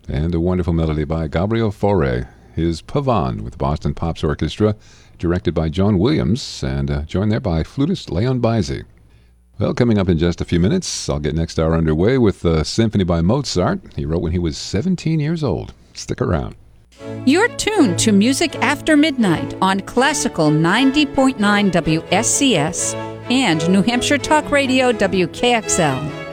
and a wonderful melody by Gabriel Fauré. His Pavane with the Boston Pops Orchestra, directed by John Williams, and joined there by flutist Leon Baisi. Well, coming up in just a few minutes, I'll get next hour underway with the Symphony by Mozart. He wrote when he was 17 years old. Stick around. You're tuned to Music After Midnight on Classical 90.9 WSCS and New Hampshire Talk Radio WKXL.